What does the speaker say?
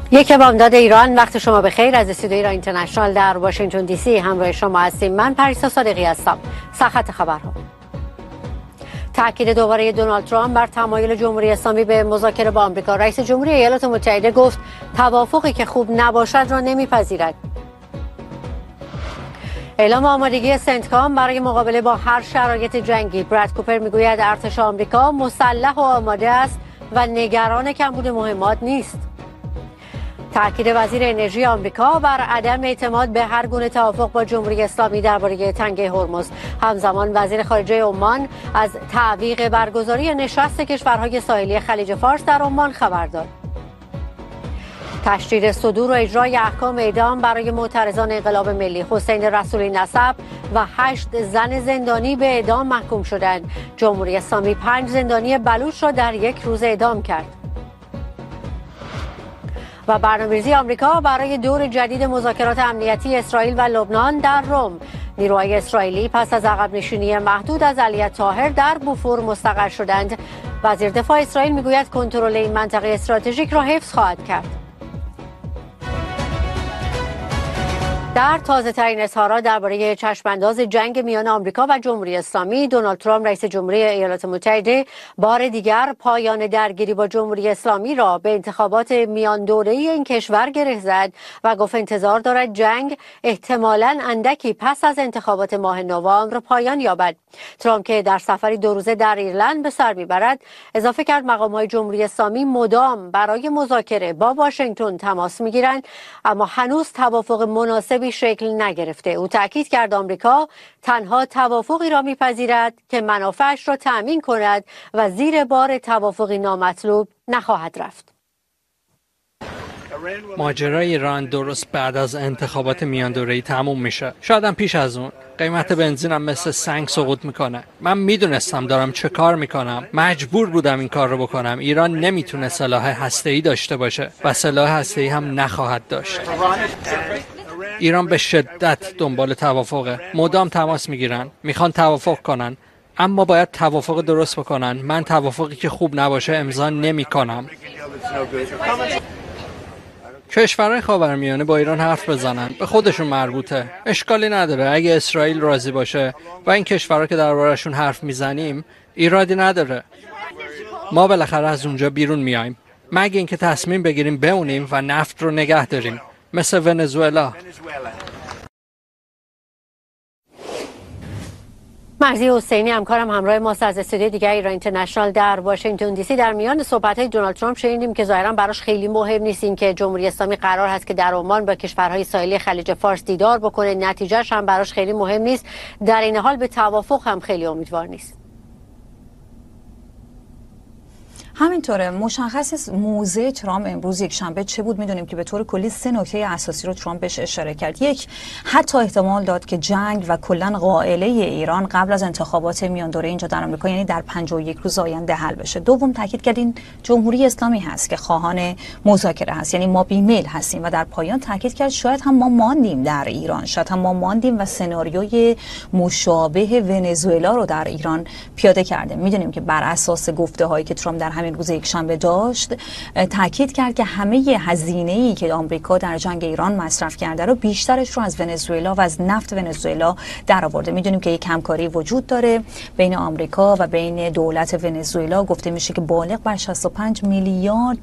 یک بامداد ایران، وقت شما بخیر. از استودیوی ایران اینترنشنال در واشنگتن دی سی همراه شما هستیم. من پریسا صادقی هستم. سرخط خبرها: تاکید دوباره دونالد ترامپ بر تمایل جمهوری اسلامی به مذاکره با آمریکا. رئیس جمهوری ایالات متحده گفت توافقی که خوب نباشد را نمیپذیرد. اعلام آمادگی سنتکام برای مقابله با هر شرایط جنگی. براد کوپر میگوید ارتش آمریکا مسلح و آماده است و نگران کمبود مهمات نیست. تاکید وزیر انرژی آمریکا بر عدم اعتماد به هر گونه توافق با جمهوری اسلامی درباره تنگه هرمز. همزمان وزیر خارجه عمان از تعویق برگزاری نشست کشورهای ساحلی خلیج فارس در عمان خبر داد. تشدید صدور و اجرای احکام اعدام برای معترضان انقلاب ملی. حسین رسولی نسب و 8 زن زندانی به اعدام محکوم شدند. جمهوری اسلامی 5 زندانی بلوچ را در یک روز اعدام کرد. و برنامه‌ریزی آمریکا برای دور جدید مذاکرات امنیتی اسرائیل و لبنان در رم. نیروهای اسرائیلی پس از عقب نشینی محدود از علی طاهر در بوفور مستقر شدند. وزیر دفاع اسرائیل میگوید کنترل این منطقه استراتژیک را حفظ خواهد کرد. در تازه‌ترین اظهارات درباره چشم‌انداز جنگ میان آمریکا و جمهوری اسلامی، دونالد ترامپ رئیس جمهوری ایالات متحده بار دیگر پایان درگیری با جمهوری اسلامی را به انتخابات میان دوره‌ای این کشور گره زد و گفت انتظار دارد جنگ احتمالاً اندکی پس از انتخابات ماه نوامبر پایان یابد. ترامپ که در سفری 2 روزه در ایرلند به سر می‌برد، اضافه کرد مقام‌های جمهوری اسلامی مدام برای مذاکره با واشنگتن تماس می‌گیرند، اما هنوز توافق مناسبی شکل نگرفته. او تاکید کرد آمریکا تنها توافقی را میپذیرد که منافعش را تأمین کند و زیر بار توافقی نامطلوب نخواهد رفت. ماجرای ایران درست بعد از انتخابات میان دوره‌ای تموم میشه. شاید هم پیش از اون. قیمت بنزینم مثل سنگ سقوط میکنه. من میدونستم دارم چه کار میکنم. مجبور بودم این کار رو بکنم. ایران نمیتونه سلاح هسته‌ای داشته باشه و سلاح هسته‌ای هم نخواهد داشت. ایران به شدت دنبال توافقه. مدام تماس میگیرن. میخوان توافق کنن. اما باید توافق درست بکنن. من توافقی که خوب نباشه امضا نمیکنم. کشورهای خاورمیانه با ایران حرف بزنن. به خودشون مربوطه. اشکالی نداره اگه اسرائیل راضی باشه و این کشورها که درباره‌شون حرف میزنیم ایرادی نداره. ما بالاخره از اونجا بیرون میایم. مگه اینکه تصمیم بگیریم بمونیم و نفت رو نگه داریم. مثل ونزوئلا. مرزی حسینی همکارم همراه ماست از استودیوی دیگر ایران اینترنشنال در واشنگتن دی سی. در میان صحبت‌های دونالد ترامپ شنیدیم که ظاهراً براش خیلی مهم نیست این که جمهوری اسلامی قرار هست که در عمان با کشورهای ساحلی خلیج فارس دیدار بکنه، نتیجهش هم براش خیلی مهم نیست. در این حال به توافق هم خیلی امیدوار نیست. همینطوره. مشخص موضع ترامپ امروز یک شنبه چه بود؟ میدونیم که به طور کلی 3 نکته اساسی رو ترامپ بهش اشاره کرد. یک، حتی احتمال داد که جنگ و کلا قائله ایران قبل از انتخابات میان دوره اینجا در آمریکا، یعنی در 51 روز آینده حل بشه. دوم، تاکید کرد این جمهوری اسلامی هست که خواهان مذاکره هست، یعنی ما بیمیل هستیم. و در پایان تاکید کرد شاید هم ما ماندیم در ایران، شاید هم ما ماندیم و سناریوی مشابه ونزوئلا رو در ایران پیاده کرده. میدونیم که بر اساس گفته‌هایی که ترامپ در همین روز یکشنبه داشت، تاکید کرد که همه هزینه‌ای که آمریکا در جنگ ایران مصرف کرده رو بیشترش رو از ونزوئلا و از نفت ونزوئلا درآورده. میدونیم که یک همکاری وجود داره بین آمریکا و بین دولت ونزوئلا. گفته میشه که بالغ بر 65 میلیارد